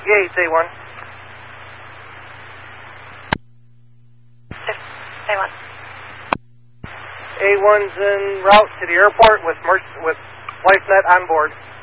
Yeah, it's A1. A1. A1's en route to the airport with LifeNet on board.